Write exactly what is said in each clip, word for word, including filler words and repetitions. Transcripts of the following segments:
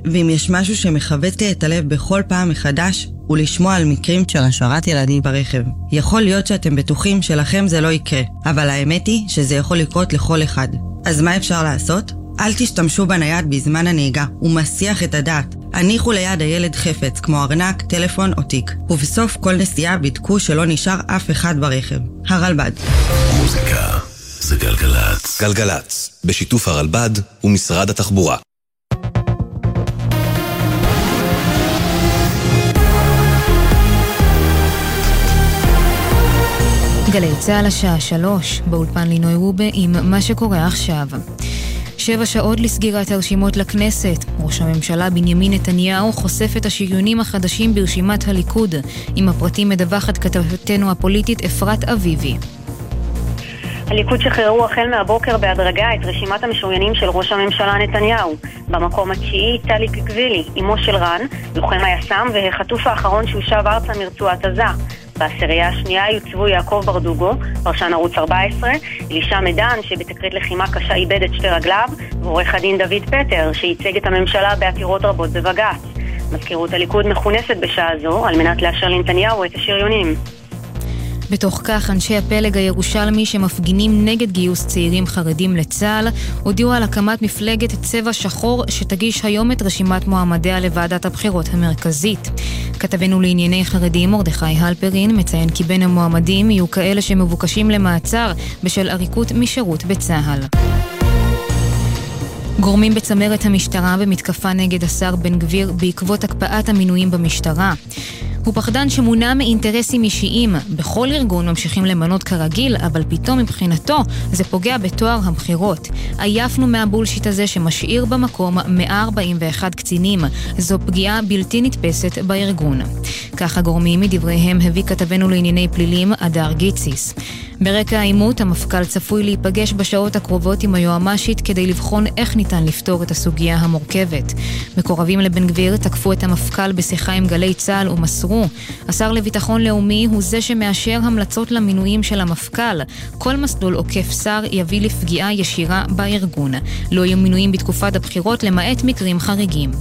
ואם יש משהו שמחווט לי את הלב בכל פעם מחדש, הוא לשמוע על מקרים של השארת ילדים ברכב. יכול להיות שאתם בטוחים שלכם זה לא יקרה, אבל האמת היא שזה יכול לקרות לכל אחד. אז מה אפשר לעשות? אל תשתמשו בנייד בזמן הנהיגה, הוא מסיח את הדעת. הניחו ליד הילד חפץ, כמו ארנק, טלפון או תיק. ובסוף כל נסיעה בדקו שלא נשאר אף אחד ברכב. הרלב"ד. מוזיקה זה גלגלץ. גלגלץ, בשיתוף הרלב"ד ומשרד התחבורה. גלי צהל השעה שלוש, באולפן לינוי רובה עם מה שקורה עכשיו. שבע שעות לסגירת הרשימות לכנסת. ראש הממשלה בנימין נתניהו חושף את השריונים החדשים ברשימת הליכוד. עם הפרטים מדווחת כתבתנו הפוליטית אפרת אביבי. הליכוד שחררו החל מהבוקר בהדרגה את רשימת המשוריינים של ראש הממשלה נתניהו. במקום התשיעי טלי קקבילי, אמו של רן, לוחם היס"מ והחטוף האחרון שהושב ארצה מרצועת עזה. בעשירייה השנייה יוצבו יעקב ברדוגו, פרשן ערוץ ארבע עשרה, אלישע מדן שבתקרית לחימה קשה איבד את שתי רגליו, ועורך הדין דוד פטר שייצג את הממשלה בעתירות רבות בבג"ץ. מזכירות הליכוד מכונסת בשעה זו על מנת לאשר לנתניהו את השריונים. בתוך כך, אנשי הפלג הירושלמי שמפגינים נגד גיוס צעירים חרדים לצה"ל, הודיעו על הקמת מפלגת צבע שחור שתגיש היום את רשימת מועמדיה לוועדת הבחירות המרכזית. כתבנו לענייני חרדים מרדכי הלפרין מציין כי בין המועמדים יהיו כאלה שמבוקשים למעצר בשל עריקות משירות בצה"ל. גורמים בצמרת המשטרה במתקפה נגד השר בן גביר בעקבות הקפאת המינויים במשטרה. הוא פחדן שמונע מאינטרסים אישיים. בכל ארגון ממשיכים למנות כרגיל, אבל פתאום מבחינתו זה פוגע בתואר הבחירות. עייפנו מהבולשיט הזה שמשאיר במקום מאה ארבעים ואחד קצינים. זו פגיעה בלתי נתפסת בארגון. כך הגורמים מדבריהם הביא כתבנו לענייני פלילים אדר גיציס. ברקע העימות, המפכ"ל צפוי להיפגש בשעות הקרובות עם היועמ"שית כדי לבחון איך ניתן לפתור את הסוגיה המורכבת. מקורבים לבן גביר תקפו את המפכ"ל בשיחה עם גלי צהל ומסרו. השר לביטחון לאומי הוא זה שמאשר המלצות למינויים של המפכ"ל. כל מסלול עוקף שר יביא לפגיעה ישירה בארגון. לא יהיו מינויים בתקופת הבחירות למעט מקרים חריגים.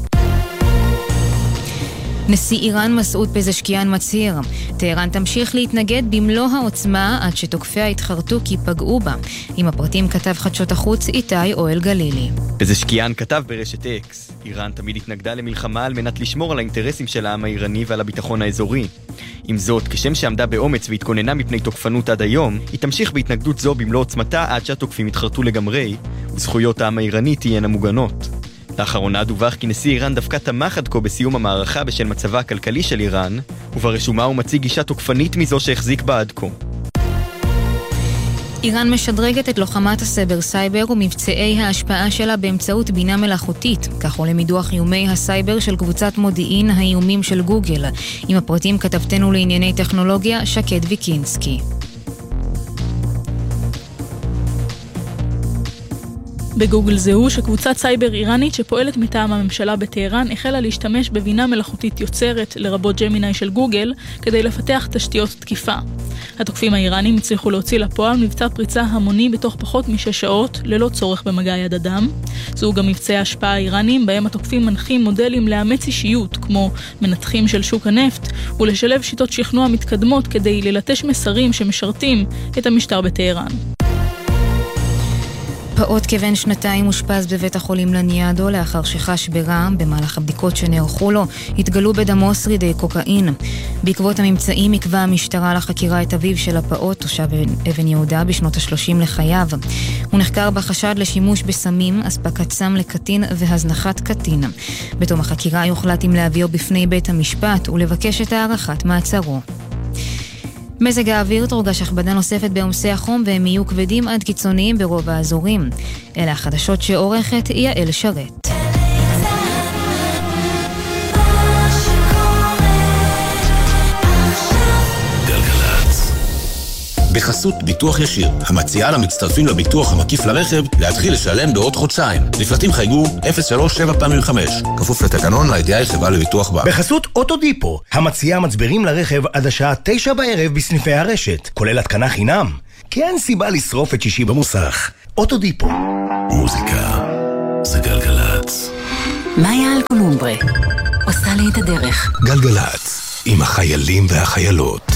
נשיא איראן מסעוד פזשקיאן מצהיר, טהרן תמשיך להתנגד במלוא העוצמה עד שתוקפיה התחרטו כי פגעו בה. עם הפרטים כתב חדשות החוץ איתי אוהל גלילי. פזשקיאן כתב ברשת אקס, איראן תמיד התנגדה למלחמה על מנת לשמור על האינטרסים של העם האיראני ועל הביטחון האזורי. עם זאת, כשם שעמדה באומץ והתכוננה מפני תוקפנות עד היום, היא תמשיך בהתנגדות זו במלוא עוצמתה עד שהתוקפים התחרטו לגמרי, וזכויות העם האיראני תהיינה מוגנות. לאחרונה דווח כי נשיא איראן דווקא תמך עד כה בסיום המערכה בשל מצבה הכלכלי של איראן, וברשומה הוא מציג גישה תוקפנית מזו שהחזיק בה עד כה. איראן משדרגת את לוחמת הסייבר סייבר ומבצעי ההשפעה שלה באמצעות בינה מלאכותית, כך עולה מדוח איומי הסייבר של קבוצת מודיעין האיומים של גוגל. עם הפרטים כתבתנו לענייני טכנולוגיה שקד ויקינסקי. בגוגל זהו שקבוצת סייבר איראנית שפועלת מטעם הממשלה בטהרן החלה להשתמש בבינה מלאכותית יוצרת, לרבות ג'מיני של גוגל, כדי לפתח תשתיות תקיפה. התוקפים האיראנים הצליחו להוציא לפועל מבצע פריצה המוני בתוך פחות משש שעות, ללא צורך במגע יד אדם. זהו גם מבצעי ההשפעה האיראנים, בהם התוקפים מנחים מודלים לאמץ אישיות, כמו מנתחים של שוק הנפט, ולשלב שיטות שכנוע מתקדמות כדי ללטש מסרים שמשרתים את המשטר בטהרן. פעוט כבן שנתיים אושפז בבית החולים לניאדו לאחר שחש ברעם. במהלך הבדיקות שנערכו לו התגלו בדמו שרידי קוקאין. בעקבות הממצאים עיכבה המשטרה לחקירה את אביו של הפעוט, תושב אבן יהודה, בשנות ה-שלושים לחייו. הוא נחקר בחשד לשימוש בסמים, אספקת סם לקטין והזנחת קטין. בתום החקירה יוחלט אם להביאו בפני בית המשפט ולבקש את הארכת מעצרו. מזג האוויר תורגש הכבדה נוספת בעומסי החום והם יהיו כבדים עד קיצוניים ברוב האזורים. אלה החדשות שעורכת יעל שרת. בחסות ביטוח ישיר, המציעה למצטרפים לביטוח המקיף לרכב להתחיל לשלם בעוד חודשיים. לפרטים חייגו אפס שלוש שבע פעמים חמש. כפוף לתקנון לידיעה חברה לביטוח בה. בחסות אוטודיפו, המציעה מצברים לרכב עד השעה תשע בערב בסניפי הרשת, כולל התקנה חינם. כי אין סיבה לשרוף את שישי במוסך. אוטודיפו. מוזיקה זה גלגלץ. מאיה אלקולומברה עושה לי את הדרך. גלגלת, עם החיילים והחיילות.